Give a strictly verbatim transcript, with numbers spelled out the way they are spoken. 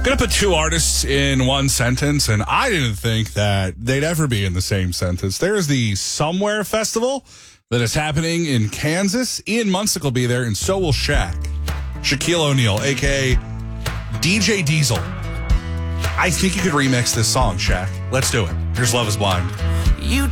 Gonna put two artists in one sentence, and I didn't think that they'd ever be in the same sentence. There's the Somewhere Festival that is happening in Kansas. Ian Munsick will be there, and so will Shaq. Shaquille O'Neal, a k a. D J Diesel. I think you could remix this song, Shaq. Let's do it. Here's Love is Blind.